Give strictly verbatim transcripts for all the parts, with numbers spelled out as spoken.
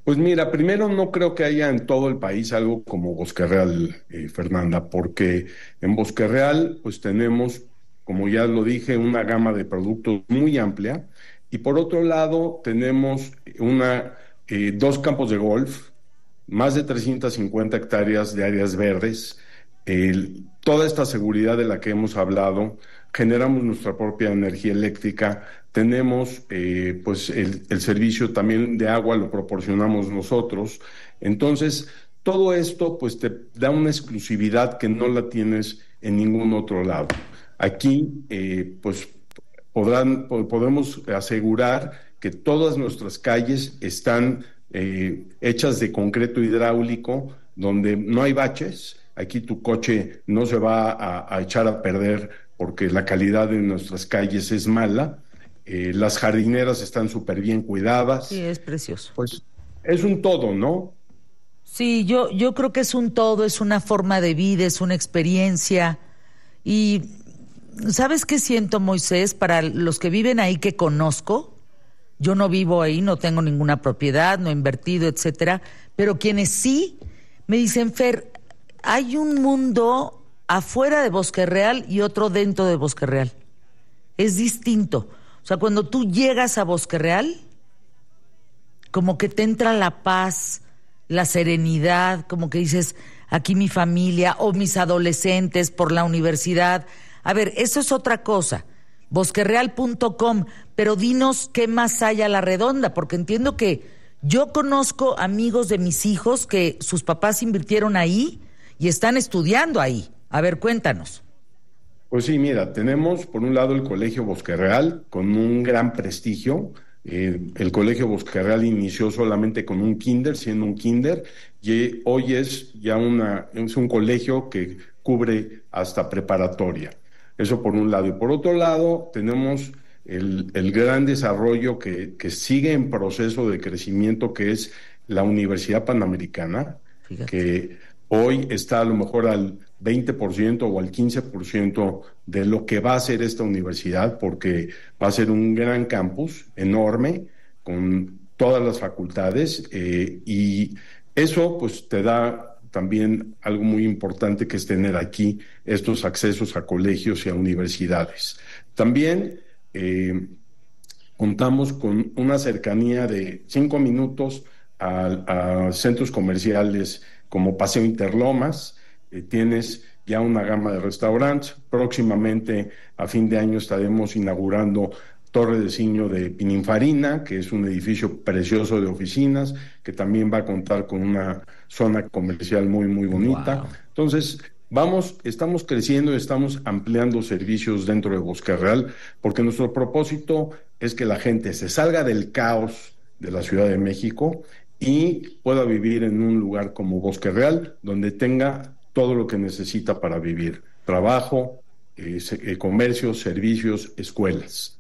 Pues mira, primero no creo que haya en todo el país algo como Bosque Real, eh, Fernanda, porque en Bosque Real pues tenemos, como ya lo dije, una gama de productos muy amplia y por otro lado tenemos una, eh, dos campos de golf, más de trescientas cincuenta hectáreas de áreas verdes, el- toda esta seguridad de la que hemos hablado, generamos nuestra propia energía eléctrica, tenemos eh, pues el, el servicio también de agua lo proporcionamos nosotros, entonces todo esto pues te da una exclusividad que no la tienes en ningún otro lado. Aquí eh, pues podrán, po- podemos asegurar que todas nuestras calles están eh, hechas de concreto hidráulico, donde no hay baches. Aquí tu coche no se va a, a echar a perder porque la calidad de nuestras calles es mala. Eh, las jardineras están súper bien Sí, cuidadas. es precioso. Pues es un todo, ¿no? Sí, yo, yo creo que es un todo, es una forma de vida, es una experiencia. Y ¿sabes qué siento, Moisés? Para los que viven ahí que conozco, yo no vivo ahí, no tengo ninguna propiedad, no he invertido, etcétera, pero quienes sí me dicen, Fer, hay un mundo afuera de Bosque Real y otro dentro de Bosque Real. Es distinto. O sea, cuando tú llegas a Bosque Real, como que te entra la paz, la serenidad, como que dices, aquí mi familia o mis adolescentes por la universidad. A ver, eso es otra cosa, bosquereal punto com, pero dinos qué más hay a la redonda, porque entiendo que yo conozco amigos de mis hijos que sus papás invirtieron ahí y están estudiando ahí. A ver, cuéntanos. Pues sí, mira, tenemos por un lado el Colegio Bosque Real con un gran prestigio. Eh, el Colegio Bosque Real inició solamente con un kinder, siendo un kinder, y hoy es ya una, es un colegio que cubre hasta preparatoria. Eso por un lado. Y por otro lado, tenemos el, el gran desarrollo que, que sigue en proceso de crecimiento, que es la Universidad Panamericana, Fíjate. que hoy está a lo mejor al veinte por ciento o al quince por ciento de lo que va a ser esta universidad, porque va a ser un gran campus enorme, con todas las facultades, eh, y eso pues te da también algo muy importante que es tener aquí estos accesos a colegios y a universidades. También eh, contamos con una cercanía de cinco minutos a, a centros comerciales como Paseo Interlomas. Eh, tienes ya una gama de restaurantes. Próximamente, a fin de año, estaremos inaugurando Torre de Ciño de Pininfarina, que es un edificio precioso de oficinas, que también va a contar con una zona comercial muy, muy bonita. Wow. Entonces, vamos, estamos creciendo y estamos ampliando servicios dentro de Bosque Real, porque nuestro propósito es que la gente se salga del caos de la Ciudad de México y pueda vivir en un lugar como Bosque Real, donde tenga todo lo que necesita para vivir: trabajo, eh, se- eh, comercio, servicios, escuelas.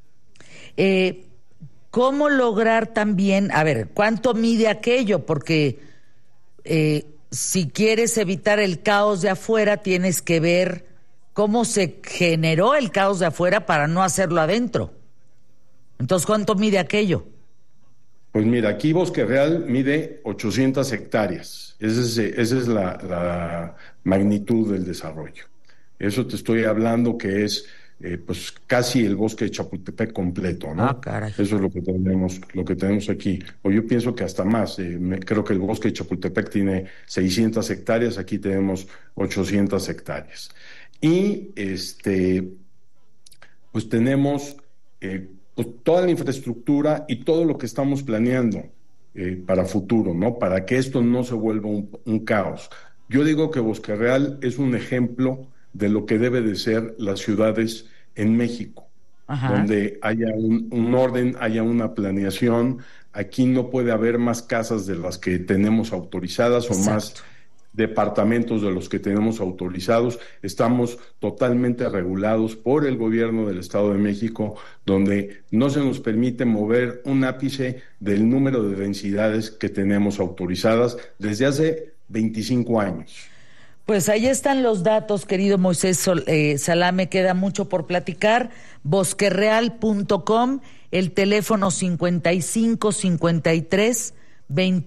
Eh, ¿Cómo lograr también, a ver, cuánto mide aquello? Porque eh, si quieres evitar el caos de afuera, tienes que ver cómo se generó el caos de afuera para no hacerlo adentro. Entonces, ¿cuánto mide aquello? Pues mira, aquí Bosque Real mide ochocientas hectáreas. Esa es, esa es la, la magnitud del desarrollo. Eso te estoy hablando que es eh, pues casi el bosque de Chapultepec completo, Ah, ¿no? caray. Eso es lo que tenemos, lo que tenemos aquí. O yo pienso que hasta más. Eh, me- creo que el bosque de Chapultepec tiene seiscientas hectáreas, aquí tenemos ochocientas hectáreas. Y este, pues tenemos eh, pues, toda la infraestructura y todo lo que estamos planeando eh, para futuro, ¿no? Para que esto no se vuelva un, un caos. Yo digo que Bosque Real es un ejemplo de lo que debe de ser las ciudades en México, Ajá, donde haya un, un orden, haya una planeación. Aquí no puede haber más casas de las que tenemos autorizadas o más exacto. departamentos de los que tenemos autorizados. Estamos totalmente regulados por el gobierno del Estado de México, donde no se nos permite mover un ápice del número de densidades que tenemos autorizadas desde hace veinticinco años. Pues ahí están los datos, querido Moisés Sol- eh, Salame, queda mucho por platicar. bosquereal punto com, el teléfono cincuenta y cinco cincuenta y tres veintiuno